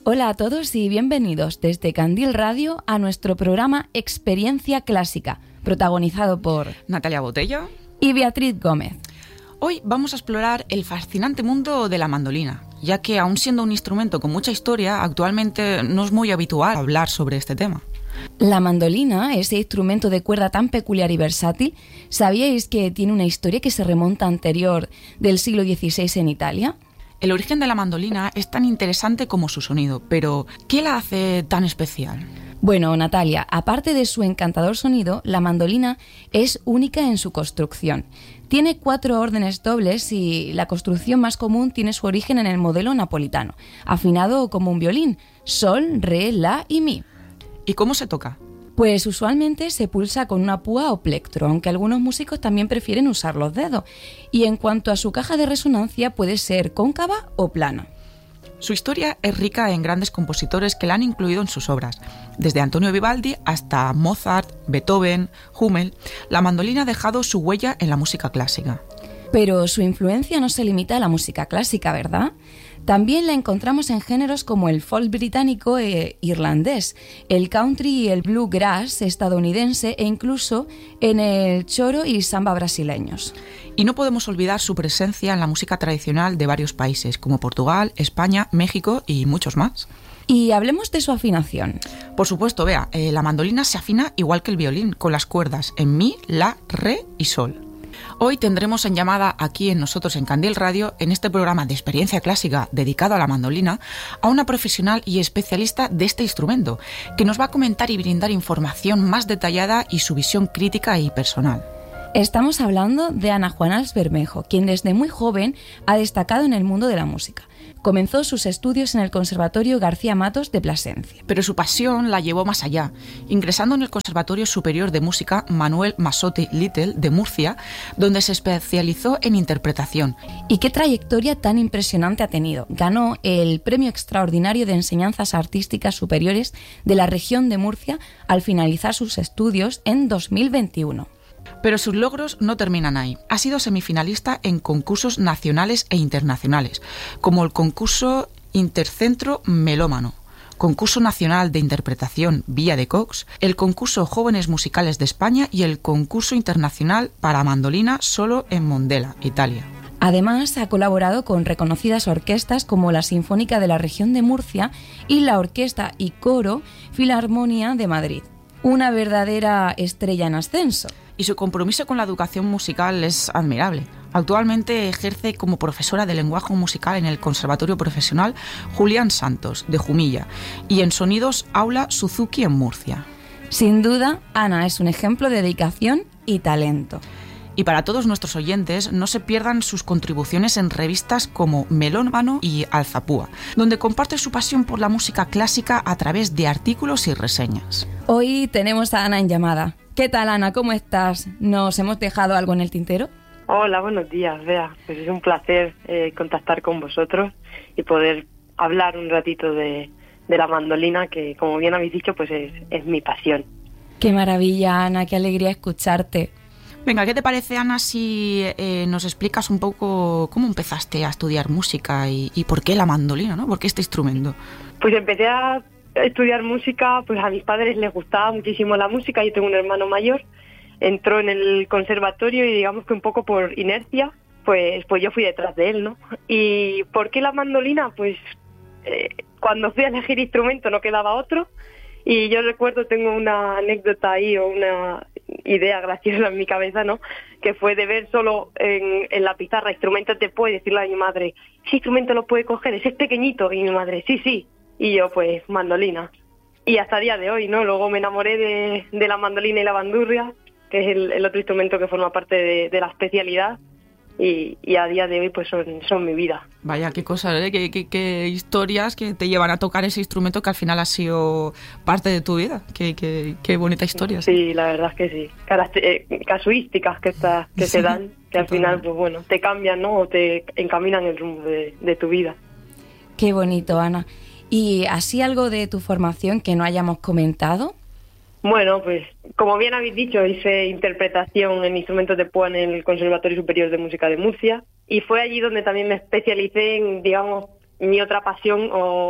Hola a todos y bienvenidos desde Candil Radio a nuestro programa Experiencia Clásica, protagonizado por Natalia Botello y Beatriz Gómez. Hoy vamos a explorar el fascinante mundo de la mandolina, ya que aun siendo un instrumento con mucha historia, actualmente no es muy habitual hablar sobre este tema. La mandolina, ese instrumento de cuerda tan peculiar y versátil, ¿sabíais que tiene una historia que se remonta anterior del siglo XVI en Italia? El origen de la mandolina es tan interesante como su sonido, pero ¿qué la hace tan especial? Bueno, Natalia, aparte de su encantador sonido, la mandolina es única en su construcción. Tiene 4 órdenes dobles y la construcción más común tiene su origen en el modelo napolitano, afinado como un violín, sol, re, la y mi. ¿Y cómo se toca? Pues usualmente se pulsa con una púa o plectro, aunque algunos músicos también prefieren usar los dedos. Y en cuanto a su caja de resonancia, puede ser cóncava o plana. Su historia es rica en grandes compositores que la han incluido en sus obras. Desde Antonio Vivaldi hasta Mozart, Beethoven, Hummel, la mandolina ha dejado su huella en la música clásica. Pero su influencia no se limita a la música clásica, ¿verdad? También la encontramos en géneros como el folk británico e irlandés, el country y el bluegrass estadounidense e incluso en el choro y samba brasileños. Y no podemos olvidar su presencia en la música tradicional de varios países, como Portugal, España, México y muchos más. Y hablemos de su afinación. Por supuesto, Bea, la mandolina se afina igual que el violín, con las cuerdas en mi, la, re y sol. Hoy tendremos en llamada aquí en nosotros en Candil Radio, en este programa de experiencia clásica dedicado a la mandolina, a una profesional y especialista de este instrumento, que nos va a comentar y brindar información más detallada y su visión crítica y personal. Estamos hablando de Ana Juanals Bermejo, quien desde muy joven ha destacado en el mundo de la música. Comenzó sus estudios en el Conservatorio García Matos de Plasencia. Pero su pasión la llevó más allá, ingresando en el Conservatorio Superior de Música Manuel Massotti Little de Murcia, donde se especializó en interpretación. ¿Y qué trayectoria tan impresionante ha tenido? Ganó el Premio Extraordinario de Enseñanzas Artísticas Superiores de la región de Murcia al finalizar sus estudios en 2021. Pero sus logros no terminan ahí. Ha sido semifinalista en concursos nacionales e internacionales, como el concurso Intercentro Melómano, concurso nacional de interpretación Vía de Cox, el concurso Jóvenes Musicales de España y el concurso internacional para mandolina solo en Mondela, Italia. Además, ha colaborado con reconocidas orquestas como la Sinfónica de la Región de Murcia y la Orquesta y Coro Filarmonía de Madrid. Una verdadera estrella en ascenso. Y su compromiso con la educación musical es admirable. Actualmente ejerce como profesora de lenguaje musical en el Conservatorio Profesional Julián Santos, de Jumilla, y en Sonidos Aula Suzuki en Murcia. Sin duda, Ana es un ejemplo de dedicación y talento. Y para todos nuestros oyentes, no se pierdan sus contribuciones en revistas como Melómano y Alzapúa, donde comparte su pasión por la música clásica a través de artículos y reseñas. Hoy tenemos a Ana en llamada. ¿Qué tal, Ana? ¿Cómo estás? ¿Nos hemos dejado algo en el tintero? Hola, buenos días, Bea. Pues es un placer contactar con vosotros y poder hablar un ratito de la mandolina, que como bien habéis dicho, pues es mi pasión. Qué maravilla, Ana, qué alegría escucharte. Venga, ¿qué te parece, Ana, si nos explicas un poco cómo empezaste a estudiar música y por qué la mandolina, ¿no? ¿Por qué este instrumento? Pues empecé a estudiar música, pues a mis padres les gustaba muchísimo la música. Yo tengo un hermano mayor, entró en el conservatorio y digamos que un poco por inercia, pues yo fui detrás de él, ¿no? ¿Y por qué la mandolina? Pues cuando fui a elegir instrumento no quedaba otro. Y yo recuerdo, tengo una anécdota ahí o una idea graciosa en mi cabeza, ¿no? Que fue de ver solo en la pizarra instrumentos de púa y decirle a mi madre, ¿ese instrumento lo puede coger? ¿Ese es pequeñito? Y mi madre, sí. Y yo, pues, mandolina. Y hasta el día de hoy, ¿no? Luego me enamoré de la mandolina y la bandurria, que es el otro instrumento que forma parte de la especialidad. Y a día de hoy pues son mi vida. Vaya, qué cosas, ¿eh? Qué historias que te llevan a tocar ese instrumento que al final ha sido parte de tu vida. Qué bonita historia. Sí, la verdad es que sí. Casuísticas que se dan, que al final pues bueno, te cambian, ¿no? O te encaminan el rumbo de tu vida. Qué bonito, Ana. ¿Y así algo de tu formación que no hayamos comentado? Bueno, pues como bien habéis dicho, hice interpretación en instrumentos de púa en el Conservatorio Superior de Música de Murcia y fue allí donde también me especialicé en, digamos, mi otra pasión o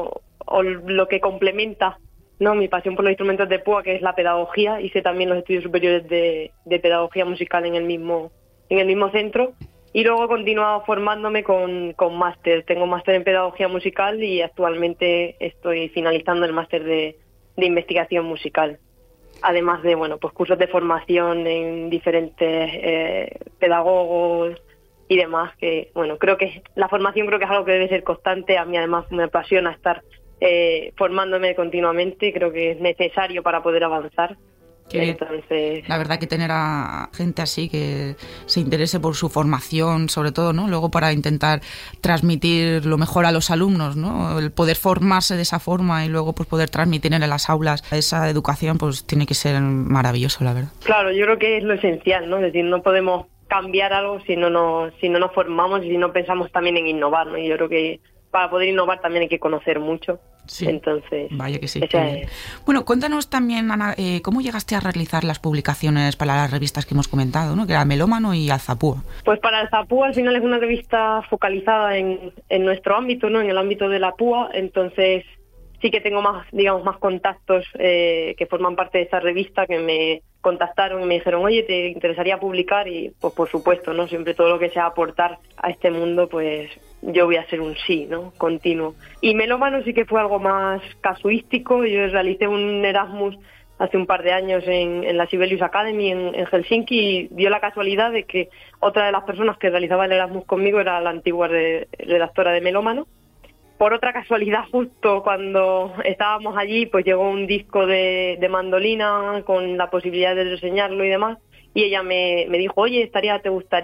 o lo que complementa, ¿no?, mi pasión por los instrumentos de púa, que es la pedagogía. Hice también los estudios superiores de pedagogía musical en el mismo centro. Y luego he continuado formándome con máster. Tengo máster en pedagogía musical y actualmente estoy finalizando el máster de investigación musical. Además de, bueno, pues cursos de formación en diferentes pedagogos y demás, que, bueno, creo que la formación creo que es algo que debe ser constante. A mí además me apasiona estar formándome continuamente y creo que es necesario para poder avanzar. Entonces, la verdad que tener a gente así que se interese por su formación, sobre todo, ¿no?, luego para intentar transmitir lo mejor a los alumnos, ¿no?, el poder formarse de esa forma y luego pues poder transmitir en las aulas esa educación, pues tiene que ser maravilloso, la verdad. Claro, yo creo que es lo esencial, ¿no? Es decir, no podemos cambiar algo si no nos formamos y si no pensamos también en innovar, ¿no? Y yo creo que para poder innovar también hay que conocer mucho. Sí, entonces, vaya que sí. Bueno, cuéntanos también, Ana, ¿cómo llegaste a realizar las publicaciones para las revistas que hemos comentado, ¿no?, que era Melómano y Alzapúa? Pues para Alzapúa al final es una revista focalizada en nuestro ámbito, ¿no?, en el ámbito de la púa. Entonces sí que tengo más contactos que forman parte de esta revista, que me contactaron y me dijeron, oye, ¿te interesaría publicar? Y pues por supuesto, ¿no?, siempre todo lo que sea aportar a este mundo, pues yo voy a ser un sí, ¿no?, continuo. Y Melómano sí que fue algo más casuístico. Yo realicé un Erasmus hace un par de años en la Sibelius Academy en Helsinki, y dio la casualidad de que otra de las personas que realizaba el Erasmus conmigo era la antigua redactora de Melómano. Por otra casualidad, justo cuando estábamos allí, pues llegó un disco de mandolina con la posibilidad de reseñarlo y demás, y ella me dijo, oye, ¿estarías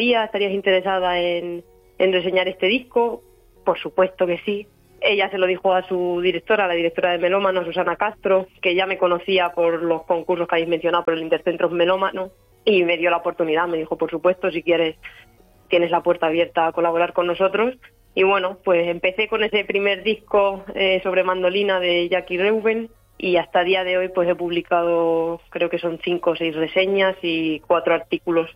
interesada en reseñar este disco? Por supuesto que sí. Ella se lo dijo a su directora, la directora de Melómano, Susana Castro, que ya me conocía por los concursos que habéis mencionado, por el Intercentros Melómano, y me dio la oportunidad. Me dijo, por supuesto, si quieres, tienes la puerta abierta a colaborar con nosotros. Y bueno, pues empecé con ese primer disco sobre mandolina de Jackie Reuben, y hasta el día de hoy pues he publicado, creo que son 5 o 6 reseñas y 4 artículos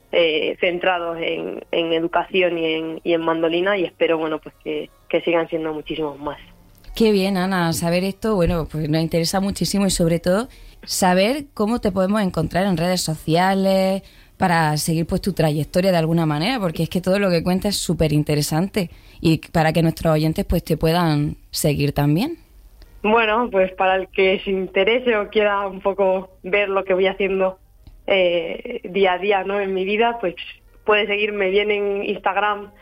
centrados en educación y en mandolina, y espero, bueno, pues que sigan siendo muchísimos más. Qué bien, Ana, saber esto, bueno, pues nos interesa muchísimo, y sobre todo saber cómo te podemos encontrar en redes sociales para seguir pues tu trayectoria de alguna manera, porque es que todo lo que cuentas es súper interesante, y para que nuestros oyentes pues te puedan seguir también. Bueno, pues para el que se interese o quiera un poco ver lo que voy haciendo día a día, ¿no?, en mi vida, pues puede seguirme bien en Instagram,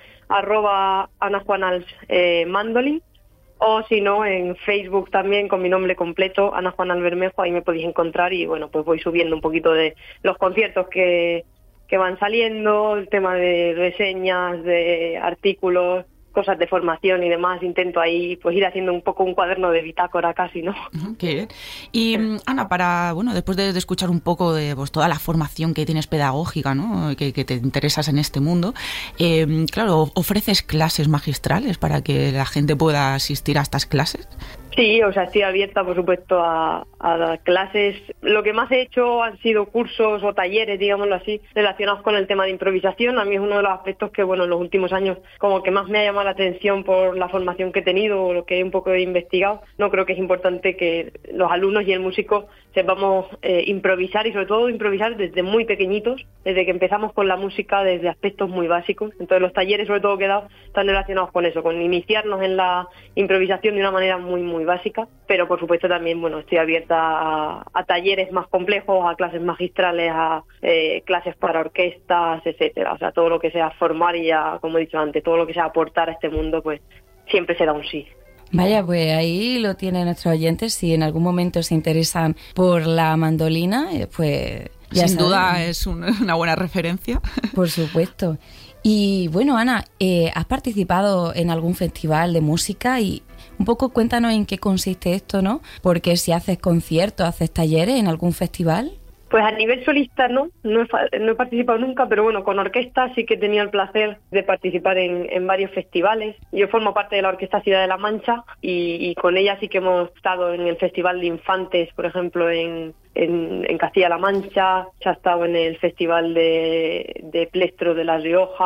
@AnaJuanalsMandolin, o si no, en Facebook también con mi nombre completo, Ana Juanal Bermejo. Ahí me podéis encontrar, y bueno, pues voy subiendo un poquito de los conciertos que van saliendo, el tema de reseñas, de artículos, cosas de formación y demás. Intento ahí pues ir haciendo un poco un cuaderno de bitácora casi, ¿no? Qué bien. Y Ana, después de escuchar un poco de pues toda la formación que tienes pedagógica, ¿no?, que te interesas en este mundo, claro, ¿ofreces clases magistrales para que la gente pueda asistir a estas clases? Sí, o sea, estoy abierta, por supuesto, a clases. Lo que más he hecho han sido cursos o talleres, digámoslo así, relacionados con el tema de improvisación. A mí es uno de los aspectos que, bueno, en los últimos años como que más me ha llamado la atención por la formación que he tenido o lo que un poco he investigado. No, creo que es importante que los alumnos y el músico sepamos improvisar, y sobre todo improvisar desde muy pequeñitos, desde que empezamos con la música, desde aspectos muy básicos. Entonces los talleres, sobre todo, que he dado están relacionados con eso, con iniciarnos en la improvisación de una manera muy, muy básica, pero por supuesto también, bueno, estoy abierta a talleres más complejos, a clases magistrales, a clases para orquestas, etcétera. O sea, todo lo que sea formar y, ya, como he dicho antes, todo lo que sea aportar a este mundo, pues siempre será un sí. Vaya, pues ahí lo tienen nuestros oyentes. Si en algún momento se interesan por la mandolina, pues ya sin saben. duda es una buena referencia. Por supuesto. Y bueno, Ana, ¿has participado en algún festival de música? Y un poco cuéntanos en qué consiste esto, ¿no? Porque si haces conciertos, haces talleres en algún festival. Pues a nivel solista no he participado nunca, pero bueno, con orquesta sí que he tenido el placer de participar en varios festivales. Yo formo parte de la Orquesta Ciudad de la Mancha, y con ella sí que hemos estado en el Festival de Infantes, por ejemplo, en Castilla-La Mancha. Se ha estado en el Festival de Plestro de La Rioja,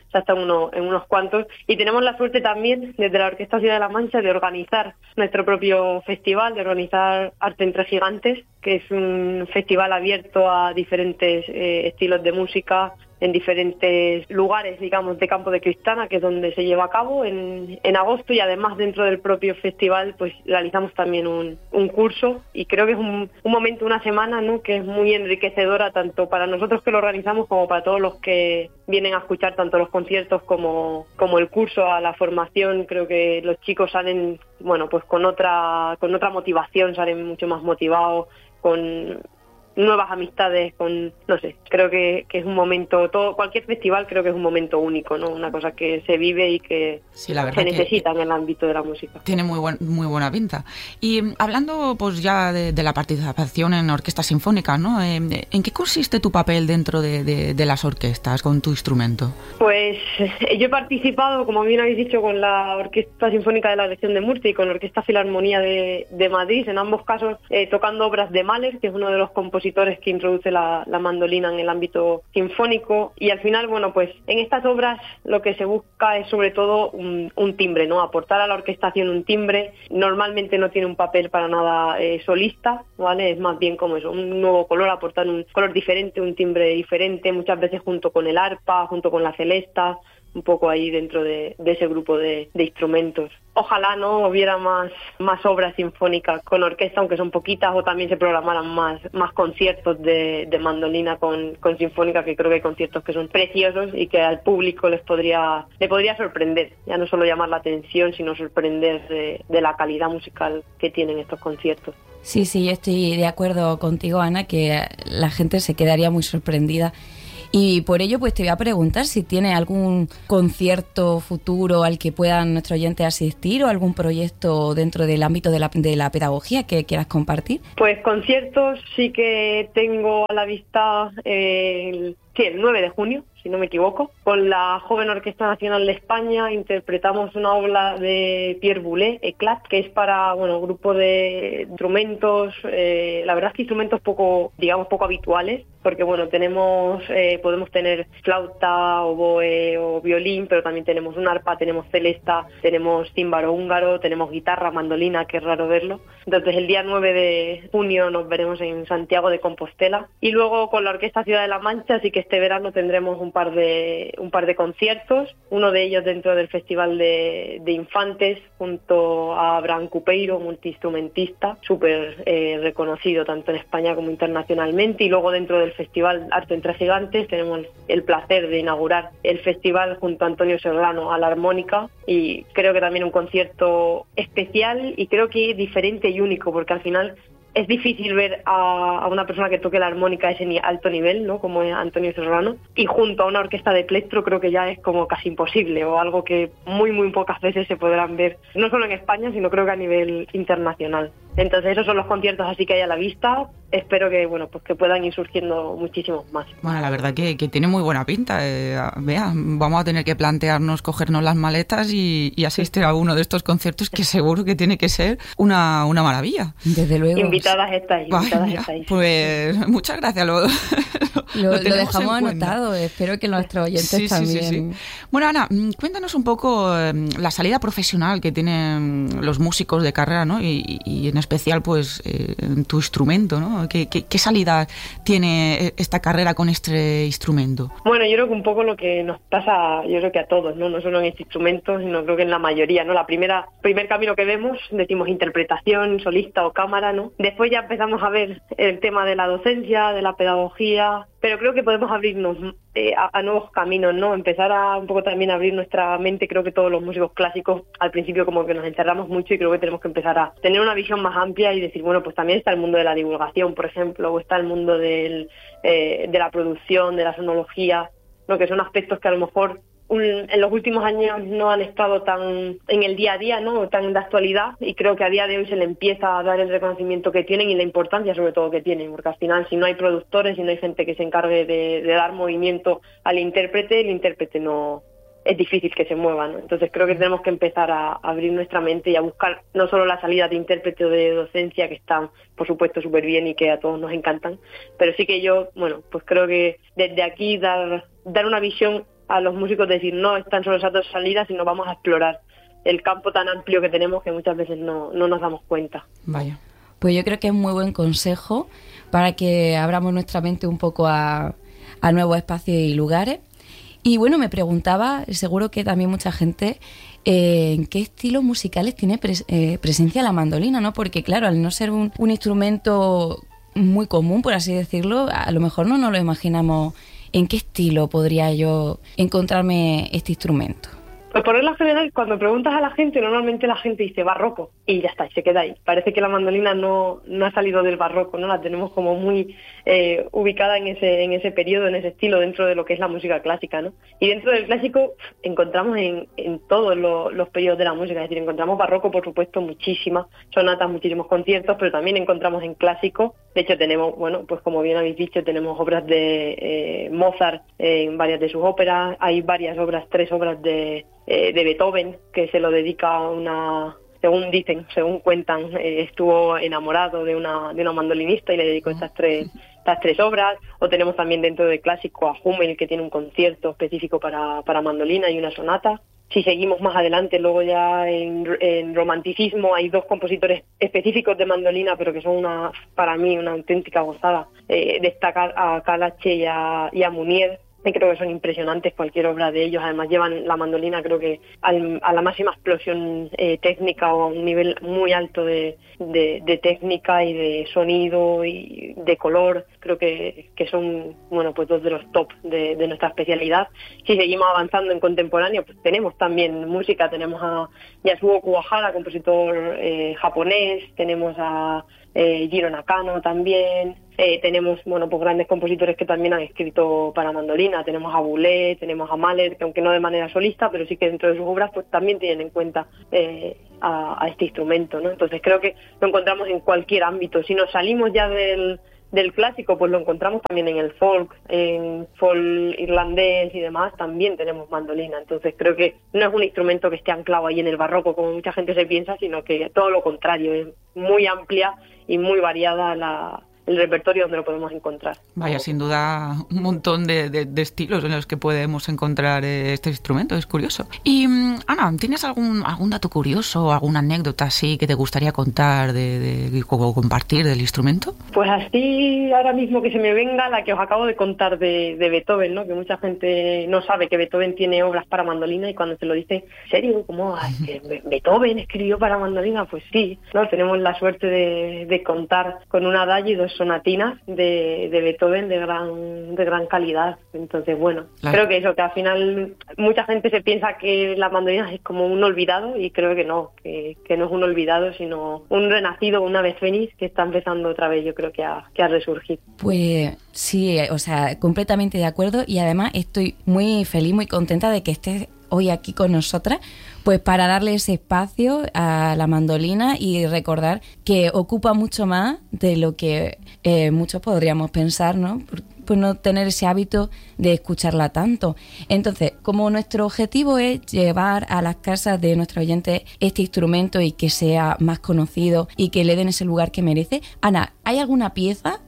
ya está en unos cuantos. Y tenemos la suerte también, desde la Orquesta Ciudad de la Mancha, de organizar nuestro propio festival, de organizar Arte entre Gigantes, que es un festival abierto a diferentes estilos de música, en diferentes lugares, digamos, de Campo de Cristana, que es donde se lleva a cabo en agosto, y además dentro del propio festival pues realizamos también un curso, y creo que es un momento, una semana, ¿no?, que es muy enriquecedora tanto para nosotros que lo organizamos como para todos los que vienen a escuchar tanto los conciertos como el curso, a la formación. Creo que los chicos salen, bueno, pues con otra motivación, salen mucho más motivados, con nuevas amistades, no sé, creo que es un momento, cualquier festival creo que es un momento único, ¿no? Una cosa que se vive y que sí, la verdad se necesita en el ámbito de la música. Tiene muy buena pinta. Y hablando pues ya de la participación en orquestas sinfónicas, ¿no? ¿En qué consiste tu papel dentro de las orquestas con tu instrumento? Pues yo he participado, como bien habéis dicho, con la Orquesta Sinfónica de la Región de Murcia y con la Orquesta Filarmonía de Madrid, en ambos casos tocando obras de Mahler, que es uno de los compositores que introduce la mandolina en el ámbito sinfónico. Y al final, bueno, pues en estas obras lo que se busca es sobre todo un timbre, ¿no? Aportar a la orquestación un timbre. Normalmente no tiene un papel para nada solista, ¿vale? Es más bien como eso, un nuevo color, aportar un color diferente, un timbre diferente, muchas veces junto con el arpa, junto con la celesta, un poco ahí dentro de ese grupo de instrumentos. Ojalá no hubiera más obras sinfónicas con orquesta, aunque son poquitas, o también se programaran más conciertos de mandolina con sinfónica, que creo que hay conciertos que son preciosos y que al público le podría sorprender, ya no solo llamar la atención, sino sorprender de la calidad musical que tienen estos conciertos. Sí, yo estoy de acuerdo contigo, Ana, que la gente se quedaría muy sorprendida. Y por ello pues te voy a preguntar si tiene algún concierto futuro al que puedan nuestros oyentes asistir, o algún proyecto dentro del ámbito de la pedagogía que quieras compartir. Pues conciertos sí que tengo a la vista el 9 de junio, si no me equivoco. Con la Joven Orquesta Nacional de España interpretamos una obra de Pierre Boulez, Eclat, que es para, bueno, grupo de instrumentos, la verdad es que instrumentos poco habituales, porque bueno, podemos tener flauta, oboe o violín, pero también tenemos un arpa, tenemos celesta, tenemos címbaro húngaro, tenemos guitarra, mandolina, que es raro verlo. Entonces el día 9 de junio nos veremos en Santiago de Compostela, y luego con la Orquesta Ciudad de la Mancha, así que este verano tendremos un par de conciertos, uno de ellos dentro del Festival de Infantes, junto a Abraham Cupeiro, multiinstrumentista, súper reconocido tanto en España como internacionalmente, y luego dentro del Festival Arte entre Gigantes tenemos el placer de inaugurar el festival junto a Antonio Serrano a la armónica, y creo que también un concierto especial y creo que diferente y único, porque al final es difícil ver a una persona que toque la armónica a ese alto nivel, ¿no?, como es Antonio Serrano, y junto a una orquesta de plectro creo que ya es como casi imposible, o algo que muy pocas veces se podrán ver, no solo en España, sino creo que a nivel internacional. Entonces esos son los conciertos así que hay a la vista. Espero que, bueno, pues que puedan ir surgiendo muchísimos más. Bueno, la verdad que tiene muy buena pinta. Vea, vamos a tener que plantearnos cogernos las maletas y asistir a uno de estos conciertos, que seguro que tiene que ser una maravilla. Desde luego. Invitadas estáis. Pues muchas gracias. Lo dejamos anotado. Espero que nuestros oyentes también. Sí. Bueno, Ana, cuéntanos un poco la salida profesional que tienen los músicos de carrera, ¿no? Y en especial, pues, tu instrumento, ¿no? ¿Qué salida tiene esta carrera con este instrumento? Bueno, yo creo que un poco lo que nos pasa, yo creo que a todos, ¿no? No solo en este instrumento, sino creo que en la mayoría, ¿no? Primer camino que vemos, decimos interpretación, solista o cámara, ¿no? Después ya empezamos a ver el tema de la docencia, de la pedagogía, pero creo que podemos abrirnos a nuevos caminos, ¿no? Empezar a un poco también abrir nuestra mente. Creo que todos los músicos clásicos al principio como que nos encerramos mucho, y creo que tenemos que empezar a tener una visión más amplia y decir, bueno, pues también está el mundo de la divulgación, por ejemplo, o está el mundo de la producción, de la sonología, ¿no? Que son aspectos que a lo mejor en los últimos años no han estado tan en el día a día, ¿no?, tan de actualidad, y creo que a día de hoy se le empieza a dar el reconocimiento que tienen y la importancia sobre todo que tienen, porque al final si no hay productores, si no hay gente que se encargue de dar movimiento al intérprete, el intérprete no es difícil que se mueva, ¿no? Entonces creo que tenemos que empezar a abrir nuestra mente y a buscar no solo las salidas de intérprete o de docencia, que están por supuesto súper bien y que a todos nos encantan, pero sí que yo, bueno, pues creo que desde aquí dar una visión a los músicos decir, no están solo esas 2 salidas, sino vamos a explorar el campo tan amplio que tenemos que muchas veces no nos damos cuenta. Vaya. Pues yo creo que es muy buen consejo para que abramos nuestra mente un poco a nuevos espacios y lugares. Y bueno, me preguntaba, seguro que también mucha gente, ¿en qué estilos musicales tiene presencia la mandolina, ¿no? Porque claro, al no ser un instrumento muy común, por así decirlo, a lo mejor no nos lo imaginamos en qué estilo podría yo encontrarme este instrumento. Pues por regla general, cuando preguntas a la gente, normalmente la gente dice barroco y ya está, y se queda ahí. Parece que la mandolina no ha salido del barroco, ¿no? La tenemos como muy ubicada en ese periodo, en ese estilo, dentro de lo que es la música clásica, ¿no? Y dentro del clásico encontramos en todos los periodos de la música, es decir, encontramos barroco, por supuesto, muchísimas sonatas, muchísimos conciertos, pero también encontramos en clásico. De hecho, tenemos, bueno, pues como bien habéis dicho, tenemos obras de Mozart en varias de sus óperas, hay varias obras, 3 obras de Beethoven, que se lo dedica a una, según dicen, según cuentan, estuvo enamorado de una mandolinista y le dedicó estas tres obras. O tenemos también dentro del clásico a Hummel, que tiene un concierto específico para mandolina y una sonata. Si seguimos más adelante, luego ya en romanticismo hay 2 compositores específicos de mandolina, pero que son para mí una auténtica gozada. Destacar a Calache y a Munier, que creo que son impresionantes cualquier obra de ellos. Además llevan la mandolina, creo que a la máxima explosión técnica, o a un nivel muy alto de técnica y de sonido y de color. Creo que son, bueno, pues 2 de los top de nuestra especialidad. Si seguimos avanzando en contemporáneo, pues tenemos también música, tenemos a Yasuo Kuwahara, compositor japonés, tenemos a Jiro Nakano también. Tenemos, bueno, pues grandes compositores que también han escrito para mandolina. Tenemos a Boulez, tenemos a Mahler, que aunque no de manera solista, pero sí que dentro de sus obras pues también tienen en cuenta a este instrumento, ¿no? Entonces creo que lo encontramos en cualquier ámbito. Si nos salimos ya del clásico, pues lo encontramos también en el folk irlandés y demás, también tenemos mandolina. Entonces creo que no es un instrumento que esté anclado ahí en el barroco, como mucha gente se piensa, sino que todo lo contrario, es muy amplia y muy variada el repertorio donde lo podemos encontrar. Vaya, sin duda, un montón de estilos en los que podemos encontrar este instrumento, es curioso. Y, Ana, ¿tienes algún dato curioso, alguna anécdota así que te gustaría contar o compartir del instrumento? Pues así, ahora mismo que se me venga la que os acabo de contar de Beethoven, ¿no? Que mucha gente no sabe que Beethoven tiene obras para mandolina, y cuando se lo dice, ¿en serio? ¿Cómo? ¿Beethoven escribió para mandolina? Pues sí, ¿no? Tenemos la suerte de contar con un adagio y 2 sonatinas de Beethoven de gran calidad. Entonces, bueno, claro. Creo que eso, que al final mucha gente se piensa que la mandolina es como un olvidado, y creo que no es un olvidado, sino un renacido, una ave fénix que está empezando otra vez, yo creo que a resurgir. Pues sí, o sea, completamente de acuerdo, y además estoy muy feliz, muy contenta de que estés hoy aquí con nosotras, pues para darle ese espacio a la mandolina y recordar que ocupa mucho más de lo que muchos podríamos pensar, ¿no? Pues no tener ese hábito de escucharla tanto. Entonces, como nuestro objetivo es llevar a las casas de nuestros oyentes este instrumento y que sea más conocido y que le den ese lugar que merece, Ana, ¿hay alguna pieza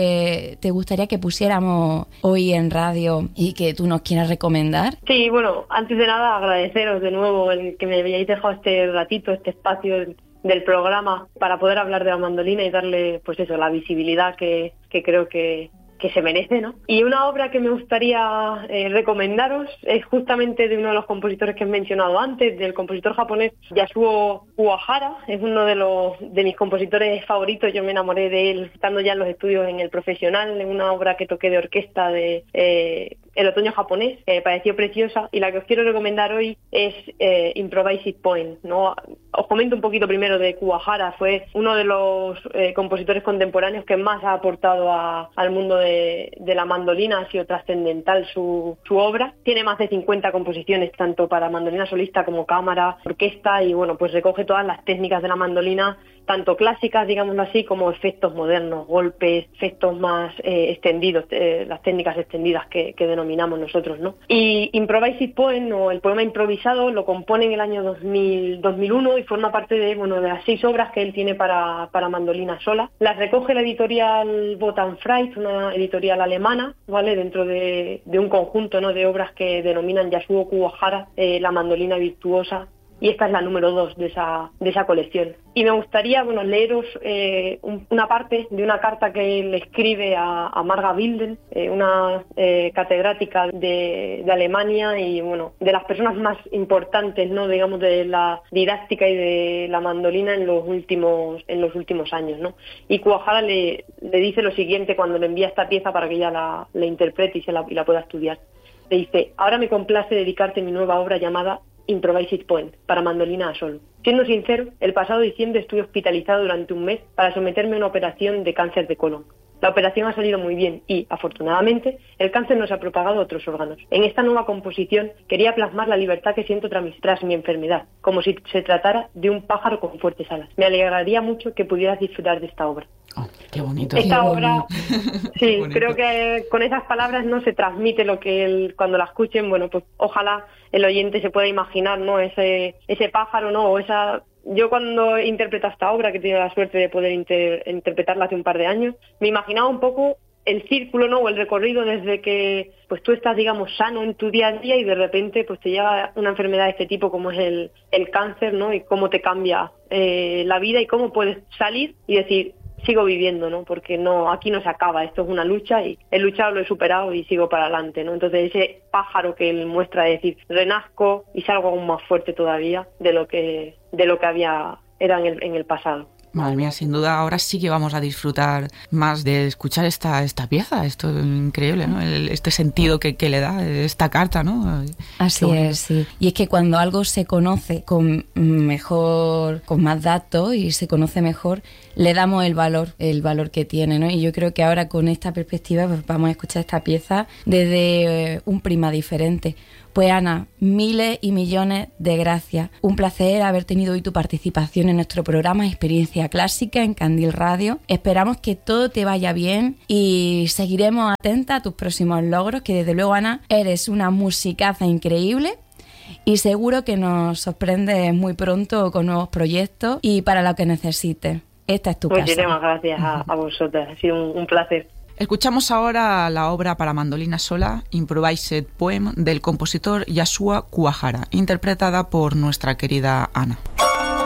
que te gustaría que pusiéramos hoy en radio y que tú nos quieras recomendar? Sí, bueno, antes de nada agradeceros de nuevo el que me hayáis dejado este ratito, este espacio del programa para poder hablar de la mandolina y darle, pues eso, la visibilidad que creo que se merece, ¿no? Y una obra que me gustaría recomendaros es justamente de uno de los compositores que he mencionado antes, del compositor japonés Yasuo Kuwahara. Es uno de mis compositores favoritos. Yo me enamoré de él estando ya en los estudios en el profesional, en una obra que toqué de orquesta de El otoño japonés, que me pareció preciosa, y la que os quiero recomendar hoy es Improvised Poem, ¿no? Os comento un poquito primero de Kuwahara. Fue uno de los compositores contemporáneos que más ha aportado al mundo de la mandolina. Ha sido trascendental su obra. Tiene más de 50 composiciones, tanto para mandolina solista como cámara, orquesta, y bueno, pues recoge todas las técnicas de la mandolina, tanto clásicas, digámoslo así, como efectos modernos, golpes, efectos más extendidos, las técnicas extendidas que denominamos denominamos nosotros, ¿no? Y Improvised Poem, o el poema improvisado, lo compone en el año 2001 y forma parte de las 6 obras que él tiene para mandolina sola. Las recoge la editorial Wotan-Freit, una editorial alemana, ¿vale? Dentro de un conjunto, ¿no?, de obras que denominan Yasuo Kuwahara, la mandolina virtuosa. Y esta es la número 2 de esa colección. Y me gustaría leeros una parte de una carta que él escribe a Marga Wilden, una catedrática de Alemania y de las personas más importantes, ¿no?, digamos, de la didáctica y de la mandolina en los últimos años, ¿no? Y Kuwahara le dice lo siguiente cuando le envía esta pieza para que ella la interprete y la pueda estudiar. Le dice: ahora me complace dedicarte mi nueva obra llamada Improvised Poem, para mandolina a solo. Siendo sincero, el pasado diciembre estuve hospitalizado durante un mes para someterme a una operación de cáncer de colon. La operación ha salido muy bien y, afortunadamente, el cáncer no se ha propagado a otros órganos. En esta nueva composición quería plasmar la libertad que siento tras mi enfermedad, como si se tratara de un pájaro con fuertes alas. Me alegraría mucho que pudieras disfrutar de esta obra. Oh, qué bonito. Esta obra, sí, creo que con esas palabras no se transmite lo que él, cuando la escuchen, pues ojalá el oyente se pueda imaginar, ¿no?, ese pájaro, ¿no?, o esa... Yo cuando he interpretado esta obra, que he tenido la suerte de poder interpretarla hace un par de años, me imaginaba un poco el círculo, ¿no?, o el recorrido desde que pues tú estás, digamos, sano en tu día a día y de repente pues te llega una enfermedad de este tipo como es el cáncer, ¿no?, y cómo te cambia la vida y cómo puedes salir y decir: sigo viviendo, ¿no? Porque aquí no se acaba, esto es una lucha y he luchado, lo he superado y sigo para adelante, ¿no? Entonces ese pájaro que él muestra de decir: renazco y salgo aún más fuerte todavía de lo que era en el pasado. Madre mía, sin duda ahora sí que vamos a disfrutar más de escuchar esta pieza. Esto es increíble, ¿no? Este sentido que le da esta carta, ¿no? Así es, sí. Y es que cuando algo se conoce con más datos y se conoce mejor, le damos el valor que tiene, ¿no? Y yo creo que ahora con esta perspectiva pues vamos a escuchar esta pieza desde un prisma diferente. Pues Ana, miles y millones de gracias. Un placer haber tenido hoy tu participación en nuestro programa Experiencia Clásica en Candil Radio. Esperamos que todo te vaya bien y seguiremos atentas a tus próximos logros, que desde luego, Ana, eres una musicaza increíble y seguro que nos sorprendes muy pronto con nuevos proyectos y para lo que necesites. Esta es tu casa. Muchísimas gracias a vosotras, ha sido un placer. Escuchamos ahora la obra para mandolina sola, Improvised Poem, del compositor Yasuo Kuwahara, interpretada por nuestra querida Ana.